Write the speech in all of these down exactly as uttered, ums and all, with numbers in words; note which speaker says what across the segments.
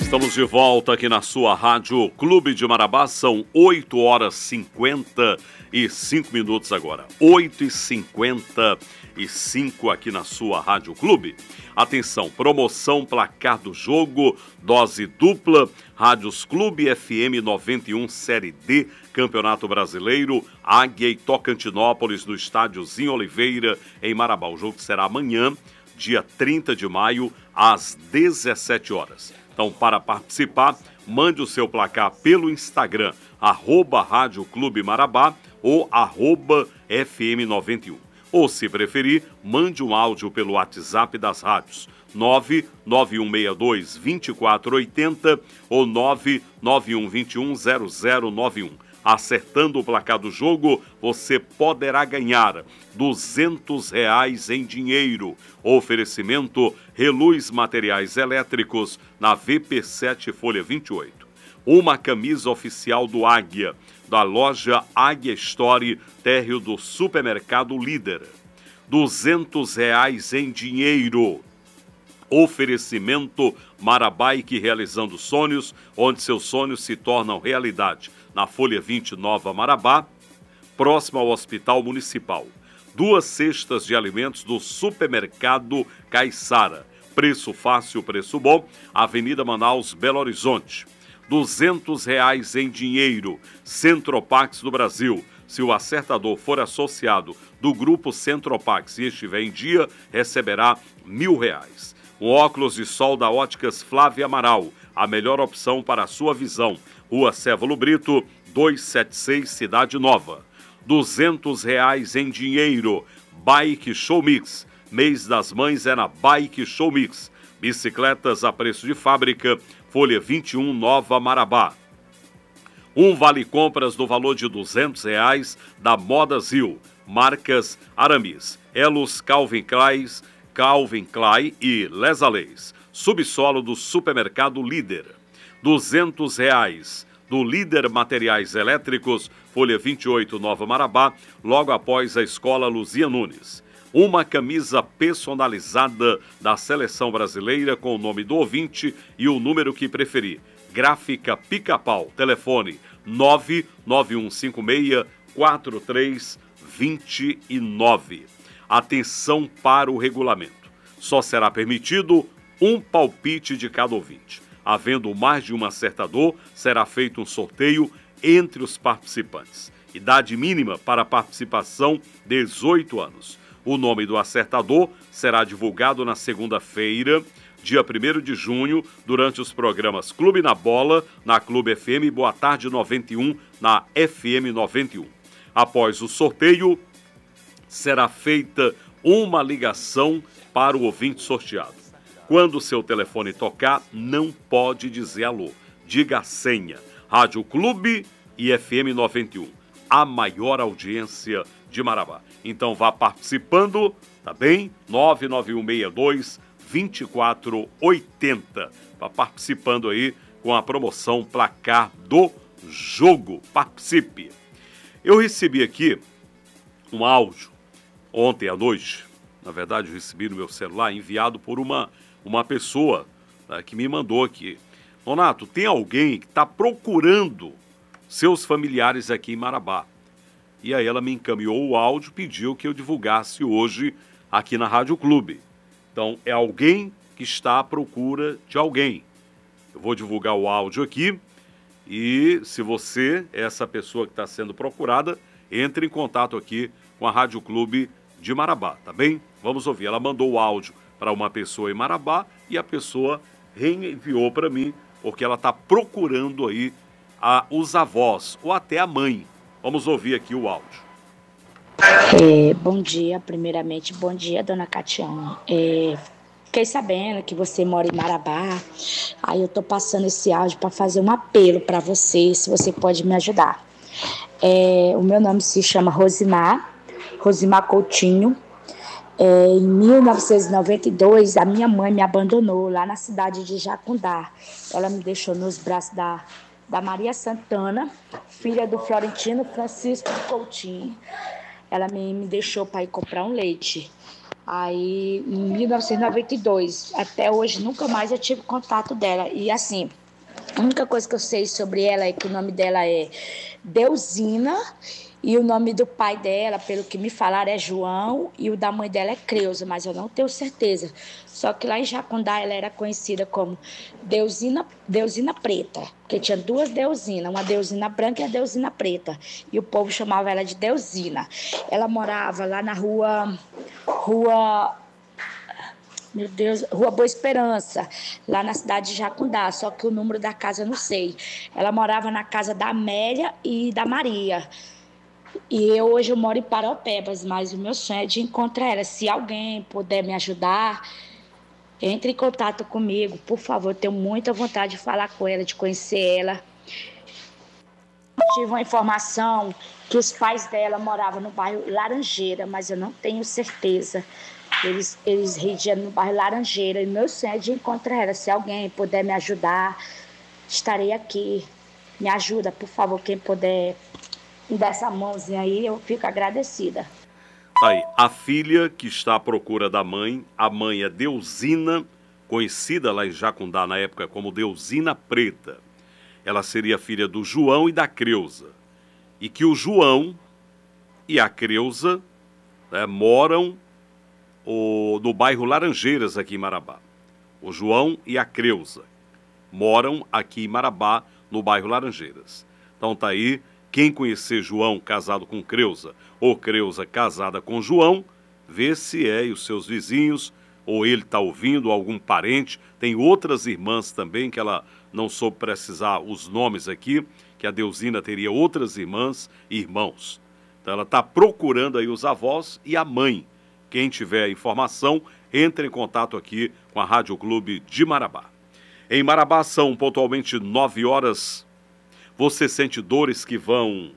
Speaker 1: Estamos de volta aqui na sua Rádio Clube de Marabá. São oito horas e cinquenta e cinco minutos agora. oito e cinquenta e cinco aqui na sua Rádio Clube. Atenção, promoção placar do jogo, dose dupla, Rádios Clube F M noventa e um Série D, Campeonato Brasileiro, Águia e Tocantinópolis, no Estádiozinho Oliveira, em Marabá. O jogo será amanhã, dia trinta de maio, às dezessete horas. Então, para participar, mande o seu placar pelo Instagram, arroba Rádio Clube Marabá ou arroba F M noventa e um. Ou, se preferir, mande um áudio pelo WhatsApp das rádios, nove nove um seis dois, dois quatro oito zero ou nove nove um dois um zero zero nove um. Acertando o placar do jogo, você poderá ganhar duzentos reais em dinheiro. Oferecimento Reluz Materiais Elétricos na V P sete Folha vinte e oito. Uma camisa oficial do Águia, da loja Águia Store, térreo do Supermercado Líder. duzentos reais em dinheiro. Oferecimento Marabike Realizando Sonhos, onde seus sonhos se tornam realidade. Na Folha vinte, Nova Marabá, próximo ao Hospital Municipal. Duas cestas de alimentos do Supermercado Caiçara. Preço fácil, preço bom. Avenida Manaus, Belo Horizonte. duzentos reais em dinheiro. Centropax do Brasil. Se o acertador for associado do grupo Centropax e estiver em dia, receberá mil reais. Um óculos de sol da Óticas Flávia Amaral, a melhor opção para a sua visão. Rua Cévalo Brito, duzentos e setenta e seis, Cidade Nova. duzentos reais em dinheiro. Bike Show Mix. Mês das Mães é na Bike Show Mix. Bicicletas a preço de fábrica, Folha vinte e um, Nova Marabá. Um vale compras no valor de duzentos reais da Moda Zil. Marcas Aramis, Elos, Calvin Klein, Calvin Klein e Lesaleis. Subsolo do Supermercado Líder. duzentos reais do Líder Materiais Elétricos, Folha vinte e oito, Nova Marabá, logo após a Escola Luzia Nunes. Uma camisa personalizada da Seleção Brasileira com o nome do ouvinte e o número que preferir. Gráfica Pica-Pau, telefone nove nove um cinco seis quatro três dois nove. Atenção para o regulamento. Só será permitido um palpite de cada ouvinte. Havendo mais de um acertador, será feito um sorteio entre os participantes. Idade mínima para participação, dezoito anos. O nome do acertador será divulgado na segunda-feira, dia primeiro de junho, durante os programas Clube na Bola, na Clube F M, Boa Tarde noventa e um, na F M noventa e um. Após o sorteio, será feita uma ligação para o ouvinte sorteado. Quando o seu telefone tocar, não pode dizer alô. Diga a senha. Rádio Clube e F M noventa e um. A maior audiência de Marabá. Então vá participando, tá bem? nove nove um seis dois, dois quatro oito zero. Vá participando aí com a promoção Placar do Jogo. Participe. Eu recebi aqui um áudio ontem à noite. Na verdade, eu recebi no meu celular, enviado por uma, uma pessoa, né, que me mandou aqui. Nonato, tem alguém que está procurando seus familiares aqui em Marabá. E aí ela me encaminhou o áudio, pediu que eu divulgasse hoje aqui na Rádio Clube. Então, é alguém que está à procura de alguém. Eu vou divulgar o áudio aqui e se você é essa pessoa que está sendo procurada, entre em contato aqui com a Rádio Clube de Marabá, tá bem? Vamos ouvir. Ela mandou o áudio para uma pessoa em Marabá e a pessoa reenviou para mim, porque ela está procurando aí a, os avós ou até a mãe. Vamos ouvir aqui o áudio.
Speaker 2: É, bom dia, primeiramente, bom dia, dona Catiana. É, fiquei sabendo que você mora em Marabá, aí eu tô passando esse áudio para fazer um apelo para você, se você pode me ajudar. É, o meu nome se chama Rosimar, Rosimar Coutinho. É, em mil novecentos e noventa e dois, a minha mãe me abandonou lá na cidade de Jacundá. Ela me deixou nos braços da, da Maria Santana, filha do Florentino Francisco Coutinho. Ela me, me deixou para ir comprar um leite. Aí, em mil novecentos e noventa e dois, até hoje, nunca mais eu tive contato dela. E assim, a única coisa que eu sei sobre ela é que o nome dela é Deusina e o nome do pai dela, pelo que me falaram, é João e o da mãe dela é Creuza, mas eu não tenho certeza. Só que lá em Jacundá ela era conhecida como Deusina, Deusina Preta, porque tinha duas Deusinas, uma Deusina branca e a Deusina preta. E o povo chamava ela de Deusina. Ela morava lá na rua... rua Meu Deus, Rua Boa Esperança, lá na cidade de Jacundá, só que o número da casa eu não sei. Ela morava na casa da Amélia e da Maria. E eu, hoje eu moro em Paraupebas, mas o meu sonho é de encontrar ela. Se alguém puder me ajudar, entre em contato comigo, por favor. Eu tenho muita vontade de falar com ela, de conhecer ela. Tive uma informação que os pais dela moravam no bairro Laranjeira, mas eu não tenho certeza. Eles, eles residiam no bairro Laranjeira e meu sonho é de encontrar ela. Se alguém puder me ajudar, estarei aqui. Me ajuda, por favor, quem puder me dar essa mãozinha aí, eu fico agradecida.
Speaker 1: Aí, a filha que está à procura da mãe, a mãe é Deusina, conhecida lá em Jacundá na época como Deusina Preta. Ela seria filha do João e da Creuza. E que o João e a Creuza, né, moram o, no bairro Laranjeiras, aqui em Marabá. O João e a Creuza moram aqui em Marabá, no bairro Laranjeiras. Então tá aí, quem conhecer João casado com Creuza, ou Creuza casada com João, vê se é e os seus vizinhos, ou ele está ouvindo, algum parente. Tem outras irmãs também, que ela não soube precisar os nomes aqui, que a Deusina teria outras irmãs e irmãos. Então ela está procurando aí os avós e a mãe. Quem tiver informação, entre em contato aqui com a Rádio Clube de Marabá. Em Marabá são pontualmente nove horas. Você sente dores que vão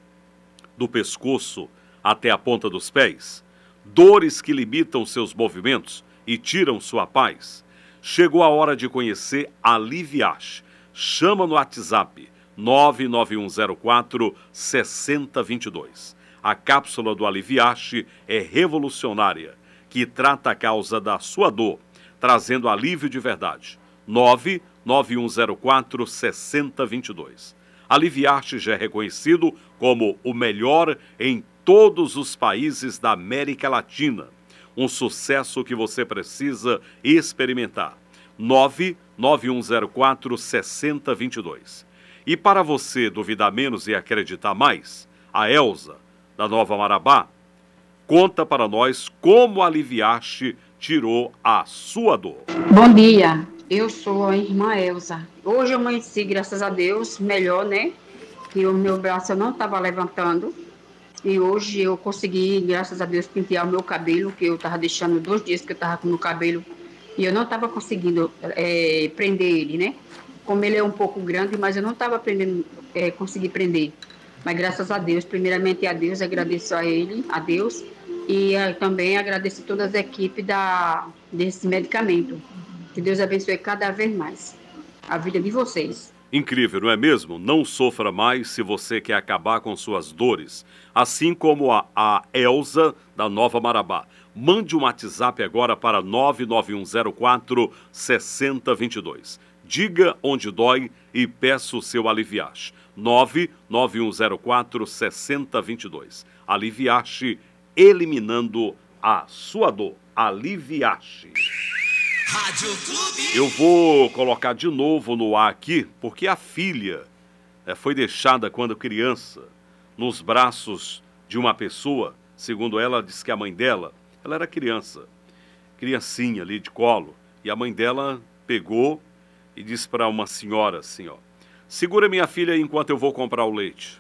Speaker 1: do pescoço até a ponta dos pés? Dores que limitam seus movimentos e tiram sua paz? Chegou a hora de conhecer a Aliviache. Chama no WhatsApp nove nove um zero quatro, seis zero dois dois. A cápsula do Aliviache é revolucionária, que trata a causa da sua dor, trazendo alívio de verdade. nove nove um zero quatro, seis zero dois dois. Aliviache já é reconhecido como o melhor em todos os países da América Latina. Um sucesso que você precisa experimentar. nove nove um zero quatro, seis zero dois dois. E para você duvidar menos e acreditar mais, a Elza, da Nova Marabá, conta para nós como a Aliviache tirou a sua dor.
Speaker 3: Bom dia, eu sou a irmã Elza. Hoje eu amanheci, graças a Deus, melhor, né? Que o meu braço eu não estava levantando. E hoje eu consegui, graças a Deus, pentear o meu cabelo, que eu estava deixando dois dias que eu estava com o meu cabelo e eu não estava conseguindo é, prender ele, né? Como ele é um pouco grande, mas eu não estava aprendendo, é, conseguir prender. Mas graças a Deus, primeiramente a Deus, agradeço a ele, a Deus, e a, também agradeço a todas as equipes da, desse medicamento. Que Deus abençoe cada vez mais a vida de vocês.
Speaker 1: Incrível, não é mesmo? Não sofra mais se você quer acabar com suas dores. Assim como a, a Elza, da Nova Marabá. Mande um WhatsApp agora para nove nove um zero quatro, seis zero dois dois. Diga onde dói e peça o seu Aliviache. nove nove um zero quatro, seis zero dois dois. Aliviache, eliminando a sua dor. Aliviache.
Speaker 4: Rádio Clube.
Speaker 1: Eu vou colocar de novo no ar aqui, porque a filha é, foi deixada quando criança nos braços de uma pessoa. Segundo ela, disse que a mãe dela, ela era criança, criancinha ali de colo, e a mãe dela pegou e disse para uma senhora assim, ó, segura minha filha enquanto eu vou comprar o leite.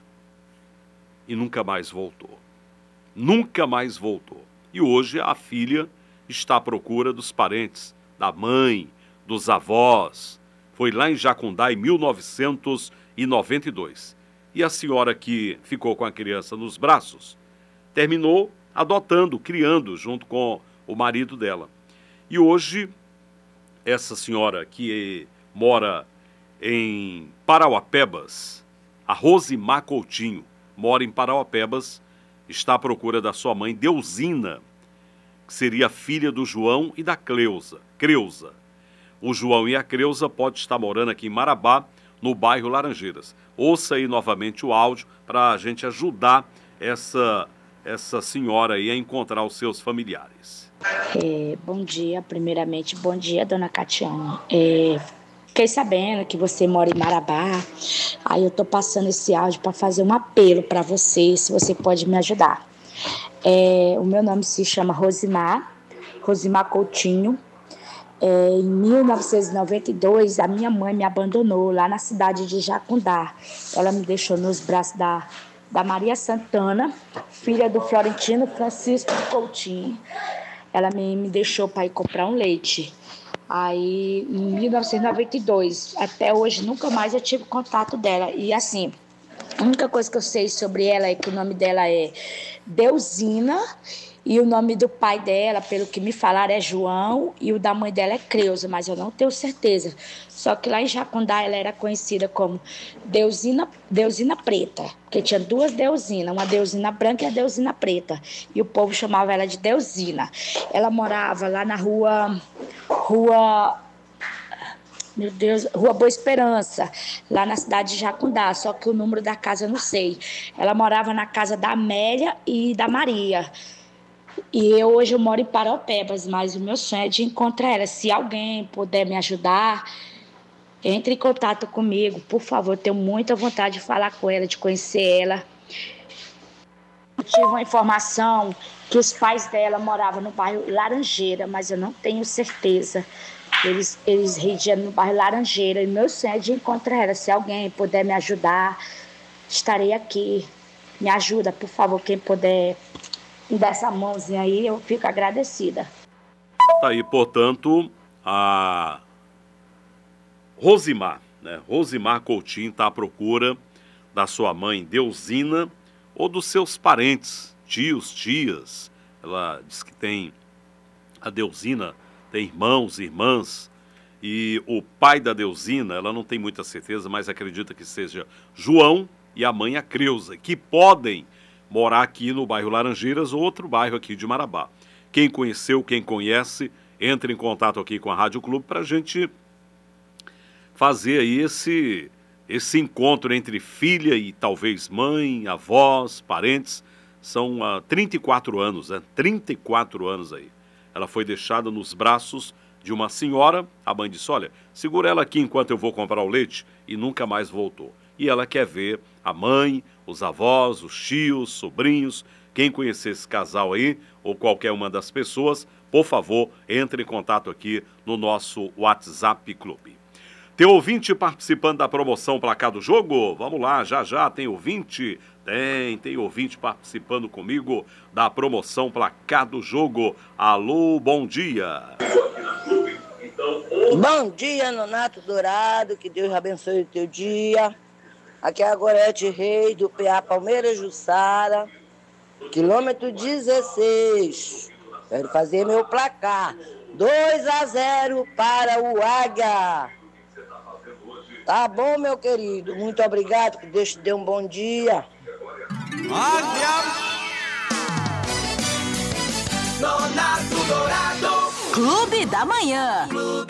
Speaker 1: E nunca mais voltou. Nunca mais voltou. E hoje a filha está à procura dos parentes, da mãe, dos avós. Foi lá em Jacundá em mil novecentos e noventa e dois. E a senhora que ficou com a criança nos braços terminou adotando, criando junto com o marido dela. E hoje, essa senhora que mora em Parauapebas, a Rosimar Coutinho, mora em Parauapebas, está à procura da sua mãe, Deusina, que seria filha do João e da Cleusa, Creuza. O João e a Creuza podem estar morando aqui em Marabá, no bairro Laranjeiras. Ouça aí novamente o áudio para a gente ajudar essa, essa senhora aí a encontrar os seus familiares.
Speaker 2: É, bom dia, primeiramente, bom dia, dona Catiane. É, fiquei sabendo que você mora em Marabá, aí eu tô passando esse áudio para fazer um apelo para você, se você pode me ajudar. É, o meu nome se chama Rosimar, Rosimar Coutinho. É, em mil novecentos e noventa e dois, a minha mãe me abandonou lá na cidade de Jacundá. Ela me deixou nos braços da, da Maria Santana, filha do Florentino Francisco Coutinho. Ela me, me deixou para ir comprar um leite. Aí, em mil novecentos e noventa e dois, até hoje, nunca mais eu tive contato dela. E assim, a única coisa que eu sei sobre ela é que o nome dela é Deusina. E o nome do pai dela, pelo que me falaram, é João, e o da mãe dela é Creuza, mas eu não tenho certeza. Só que lá em Jacundá ela era conhecida como Deusina, Deusina Preta, porque tinha duas Deusinas, uma Deusina branca e a Deusina Preta, e o povo chamava ela de Deusina. Ela morava lá na rua, rua, meu Deus, Rua Boa Esperança, lá na cidade de Jacundá, só que o número da casa eu não sei. Ela morava na casa da Amélia e da Maria. E eu, hoje eu moro em Paraupebas, mas o meu sonho é de encontrar ela. Se alguém puder me ajudar, entre em contato comigo, por favor. Tenho muita vontade de falar com ela, de conhecer ela. Eu tive uma informação que os pais dela moravam no bairro Laranjeira, mas eu não tenho certeza. Eles, eles residiam no bairro Laranjeira e meu sonho é de encontrar ela. Se alguém puder me ajudar, estarei aqui. Me ajuda, por favor, quem puder dessa mãozinha aí, eu fico agradecida.
Speaker 1: Tá aí, portanto, a Rosimar, né? Rosimar Coutinho está à procura da sua mãe Deusina ou dos seus parentes, tios, tias. Ela diz que tem, a Deusina tem irmãos, irmãs, e o pai da Deusina, ela não tem muita certeza, mas acredita que seja João e a mãe a Creuza, que podem morar aqui no bairro Laranjeiras ou outro bairro aqui de Marabá. Quem conheceu, quem conhece, entre em contato aqui com a Rádio Clube para a gente fazer aí esse, esse encontro entre filha e talvez mãe, avós, parentes. São há trinta e quatro anos, né? trinta e quatro anos aí. Ela foi deixada nos braços de uma senhora. A mãe disse, olha, segura ela aqui enquanto eu vou comprar o leite, e nunca mais voltou. E ela quer ver a mãe, os avós, os tios, sobrinhos. Quem conhecer esse casal aí, ou qualquer uma das pessoas, por favor, entre em contato aqui no nosso WhatsApp Clube. Tem ouvinte participando da promoção Placar do Jogo? Vamos lá, já já tem ouvinte? Tem, tem ouvinte participando comigo da promoção Placar do Jogo. Alô, bom dia.
Speaker 5: Bom dia, Nonato Dourado, que Deus abençoe o teu dia. Aqui é a Gorete Rei, do P A Palmeiras Jussara, quilômetro dezesseis. Quero fazer meu placar. dois a zero para o Águia. Tá bom, meu querido? Muito obrigado, que Deus te dê um bom dia.
Speaker 4: Águia. Nonato Dourado.
Speaker 6: Clube da Manhã.
Speaker 4: Clube.